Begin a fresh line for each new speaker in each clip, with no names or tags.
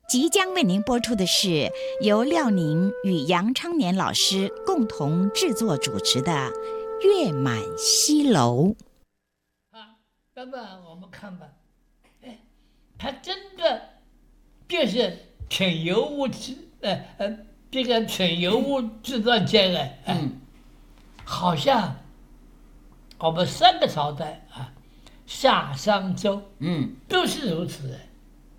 即将为您播出的是由廖宁与杨昌年老师共同制作主持的《月满西楼》。
那么我们看吧，他真的就是纯尤物这个纯尤物制造界的，好像我们3个朝代啊，夏商周，都是如此的。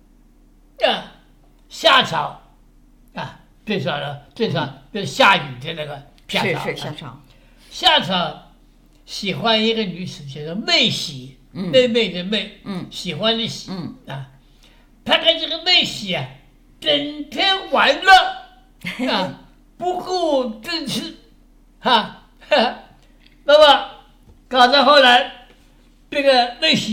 夏朝啊，最少就是夏禹的那个夏朝，
是夏朝。
夏朝喜欢一个女子叫做妹喜，妹妹的妹，喜欢的喜，他跟这个妹喜啊，整天玩乐啊，不顾政事，那么搞到后来，这个妹喜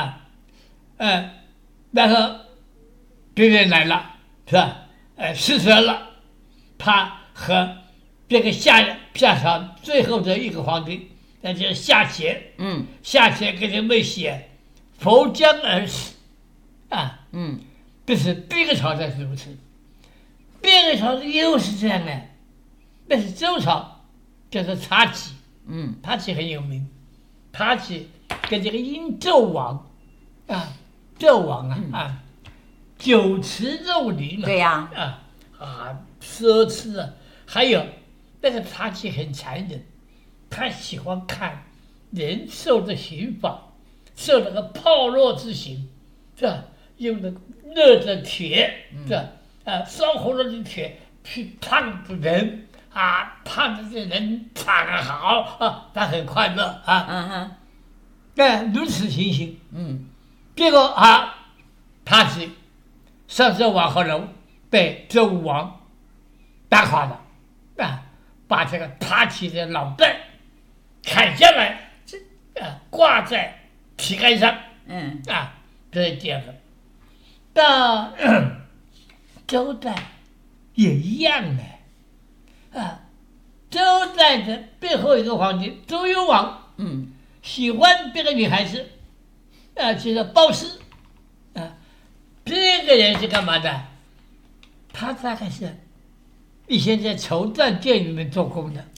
然后别人来了。是吧？失传了，他和这个夏朝最后的一个皇帝，那就是夏桀。夏桀跟这妹喜扶江而死，这是第一个朝代是如此，第二个朝代又是这样的，那是周朝，叫做妲己。妲己很有名，妲己跟这个殷纣王酒池肉林嘛，
对呀，
奢侈啊！还有那个妲己很残忍，他喜欢看人受的刑罚，受那个炮烙之刑，是吧？用那个热的铁，是吧？烧红了的铁去烫着人烫着这人烫得好他很快乐如此情形，结果妲己上周王后楼被周武王打垮了，把这个妲己的脑袋砍下来，挂在旗杆上，这是第二个。到周代也一样的，周代的最后一个皇帝周幽王，喜欢这个女孩子，就是褒姒。这个人是干嘛的？他大概是以前在绸缎店里面做工的，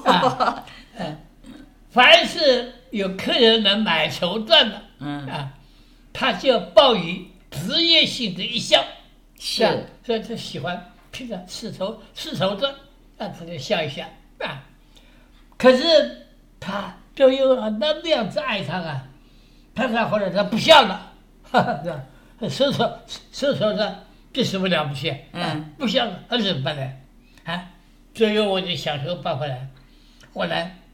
凡是有客人来买绸缎的，他就报以职业性的一笑，所以他喜欢拼着丝绸缎，他就笑一笑可是他就有那样子爱他他后来他不笑了，丝绸缎这什么了不起？不笑了，那怎么办呢？最后我就想出个办法来，我来